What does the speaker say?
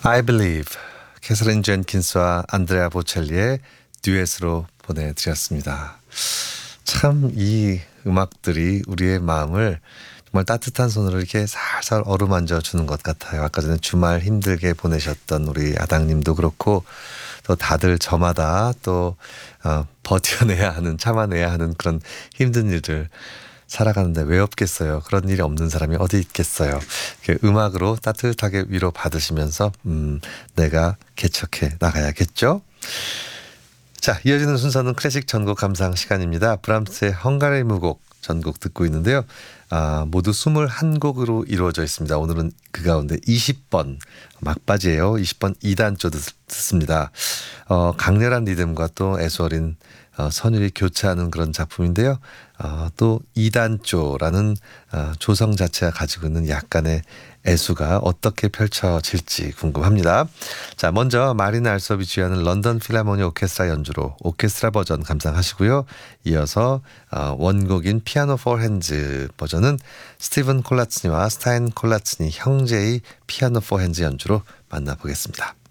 I Believe 캐서린 젠킨스와 안드레아 보첼리의 듀엣으로 보내드렸습니다. 참 이 음악들이 우리의 마음을 정말 따뜻한 손으로 이렇게 살살 어루만져 주는 것 같아요. 아까 전에 주말 힘들게 보내셨던 우리 아당님도 그렇고 또 다들 저마다 또 버텨내야 하는 참아내야 하는 그런 힘든 일을 살아가는데 왜 없겠어요. 그런 일이 없는 사람이 어디 있겠어요. 음악으로 따뜻하게 위로 받으시면서 내가 개척해 나가야겠죠. 자, 이어지는 순서는 클래식 전곡 감상 시간입니다. 브람스의 헝가리 무곡 전곡 듣고 있는데요. 모두 21곡으로 이루어져 있습니다. 오늘은 그 가운데 20번 막바지예요. 20번 2단조 듣습니다. 강렬한 리듬과 또 애수어린 선율이 교차하는 그런 작품인데요. 또 2단조라는 조성 자체가 가지고 있는 약간의 애수가 어떻게 펼쳐질지 궁금합니다. 자, 먼저 마리나 알섭이 주연하는 런던 필하모니 오케스트라 연주로 오케스트라 버전 감상하시고요. 이어서 원곡인 피아노 포 핸즈 버전은 스티븐 콜라츠니와 스타인 콜라츠니 형제의 피아노 포 핸즈 연주로 만나보겠습니다.